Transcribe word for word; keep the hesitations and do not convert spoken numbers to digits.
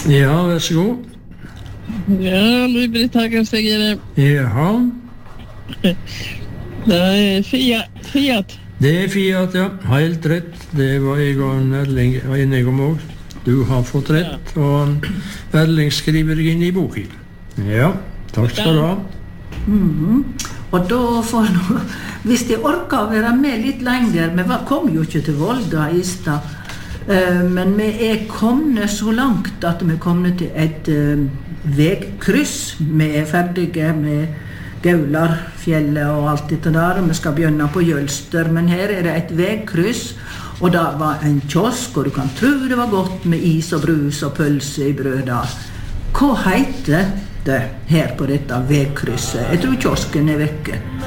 Ja, vær så god. Ja, Louis-Britt Hagen säger det. Jaha. Det är Fiat. Fiat. Det är Fiat, ja. Helt rätt. Det var Egon Erling var inne om også. Du har fått rätt. Og Erling skriver inn i boken. Ja, takk skal du ha. Mhm. Og da får nå, hvis de orker å være med litt lenger, vi var- kom jo ikke til Volda i stad, eh, men vi er kommet så langt at vi er kommet til et eh, vegkryss. Vi er ferdige med Gaularfjellet og alt dette der, og vi skal begynne på Jølster, men her er det et vegkryss, og det var en kiosk, og du kan tro det var godt med is og brus og pølse i brød der. Hva heter det her på dette vegkrysset? Jeg tror kiosken er vekke.